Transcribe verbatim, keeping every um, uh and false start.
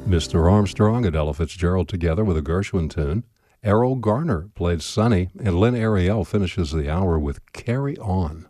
Mister Armstrong and Ella Fitzgerald together with a Gershwin tune. Errol Garner played Sonny, and Lynn Ariel finishes the hour with Carry On.